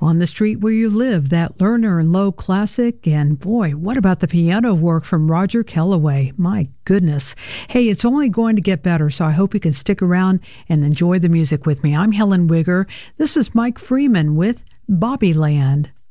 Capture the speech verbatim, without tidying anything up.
On the Street Where You Live, that Lerner and Lowe classic. And boy, what about the piano work from Roger Kellaway? My goodness. Hey, it's only going to get better, so I hope you can stick around and enjoy the music with me. I'm Helen Wigger. This is Mike Freeman with Bobby Land.